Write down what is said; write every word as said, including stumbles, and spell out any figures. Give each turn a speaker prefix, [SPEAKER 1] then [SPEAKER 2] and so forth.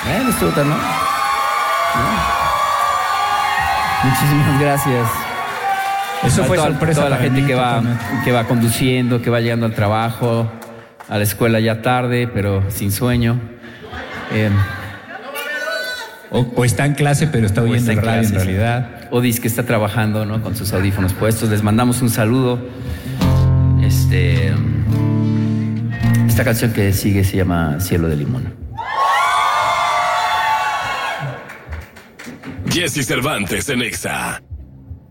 [SPEAKER 1] Eh, disfrutan, ¿no? ¿no? Muchísimas gracias.
[SPEAKER 2] Eso
[SPEAKER 1] A
[SPEAKER 2] fue
[SPEAKER 1] toda,
[SPEAKER 2] sorpresa
[SPEAKER 1] toda la
[SPEAKER 2] para
[SPEAKER 1] gente
[SPEAKER 2] mí,
[SPEAKER 1] que va,
[SPEAKER 2] totalmente.
[SPEAKER 1] que va conduciendo, que va llegando al trabajo, a la escuela ya tarde, pero sin sueño. Eh,
[SPEAKER 2] O, o está en clase, pero está
[SPEAKER 1] o
[SPEAKER 2] oyendo
[SPEAKER 1] está
[SPEAKER 2] el
[SPEAKER 1] en
[SPEAKER 2] radio en
[SPEAKER 1] clases.
[SPEAKER 2] realidad.
[SPEAKER 1] O dice que está trabajando, ¿no? Con sus audífonos puestos. Les mandamos un saludo. Este, esta canción que sigue se llama Cielo de Limón.
[SPEAKER 3] Jesse Cervantes en Exa.